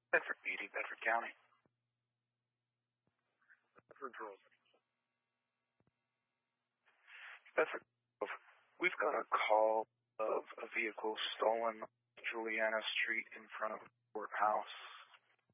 Bedford PD, Bedford County. Bedford Grove. Bedford Grove. We've got a call of a vehicle stolen on Juliana Street in front of the courthouse.